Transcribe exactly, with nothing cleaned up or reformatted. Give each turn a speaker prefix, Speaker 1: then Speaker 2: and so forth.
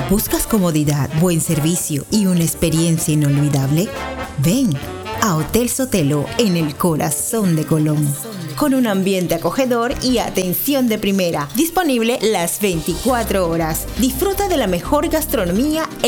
Speaker 1: ¿Buscas comodidad, buen servicio y una experiencia inolvidable? Ven a Hotel Sotelo en el corazón de Colón, con un ambiente acogedor y atención de primera, disponible las veinticuatro horas. Disfruta de la mejor gastronomía